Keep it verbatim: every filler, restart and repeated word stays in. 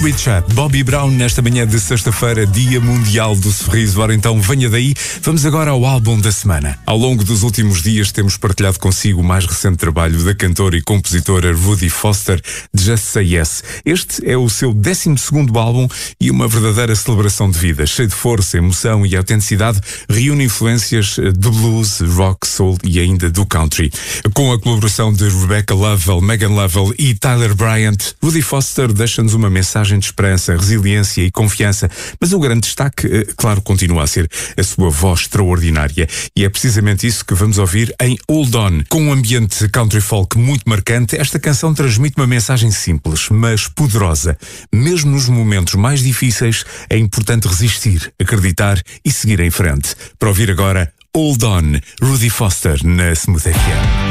Richard, Bobby Brown, nesta manhã de sexta-feira, Dia Mundial do Sorriso. Ora então, venha daí. Vamos agora ao álbum da semana. Ao longo dos últimos dias temos partilhado consigo o mais recente trabalho da cantora e compositora Ruthie Foster, Just Say Yes. Este é o seu décimo segundo álbum e uma verdadeira celebração de vida, cheio de força, emoção e autenticidade, reúne influências do blues, rock, soul e ainda do country. Com a colaboração de Rebecca Lovell, Megan Lovell e Tyler Bryant, Ruthie Foster deixa-nos uma mensagem de esperança, resiliência e confiança, mas o grande destaque, claro, continua a ser a sua voz extraordinária, e é precisamente isso que vamos ouvir em Hold On. Com um ambiente country folk muito marcante, esta canção transmite uma mensagem simples, mas poderosa. Mesmo nos momentos mais difíceis, é importante resistir, acreditar e seguir em frente. Para ouvir agora Hold On, Ruthie Foster na Smooth F M.